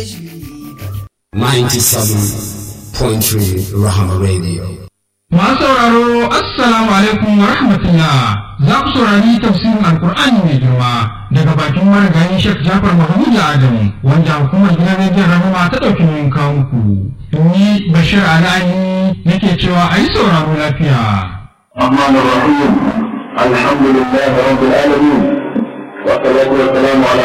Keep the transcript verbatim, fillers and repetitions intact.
ninety-seven point three Rahama Radio. Masu sauraro assalamu alaikum wa rahmatullah, za ku saurari tafsirin alkur'ani mai girma daga bakin marigayi Sheikh Jafar Mahmud Adam wanda hukumar gidan rediyon Rahama ta ɗauki nauyin kawo muku. Ni Bashir Alani nake cewa a yi sauraro lafiya. الرحمن الرحيم الحمد لله رب العالمين والصلاة والسلام على